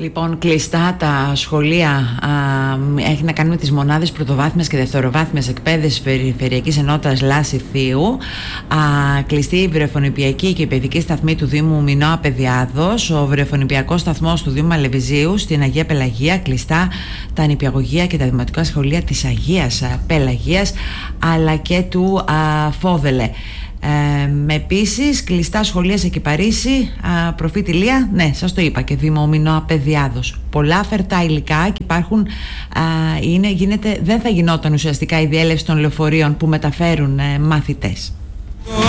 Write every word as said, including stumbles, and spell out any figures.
Λοιπόν, κλειστά τα σχολεία, α, έχει να κάνει με τις μονάδες πρωτοβάθμιας και δευτεροβάθμιας εκπαίδευσης Περιφερειακής Ενότητας Λάση Θείου. Α, κλειστή η βρεφονιπιακή και η παιδική σταθμή του Δήμου Μινώα Παιδιάδος, ο βρεφονιπιακός σταθμός του Δήμου Αλεβιζίου στην Αγία Πελαγία, κλειστά τα νηπιαγωγεία και τα δημοτικά σχολεία της Αγίας Πελαγίας αλλά και του α, Φόβελε. Ε, επίσης κλειστά σχολεία σε Κυπαρίσι, Προφήτη Λία, ναι σας το είπα, και Δήμο Μινώα Παιδιάδος. Πολλά φερτά υλικά και υπάρχουν, α, είναι, γίνεται, δεν θα γινόταν ουσιαστικά η διέλευση των λεωφορείων που μεταφέρουν ε, μαθητές.